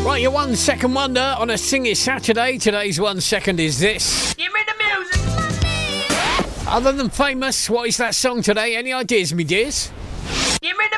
Right, your 1 second wonder on a Sing It Saturday. Today's 1 second is this. Give me the music. Other than famous, what is that song today? Any ideas, me dears? Give me the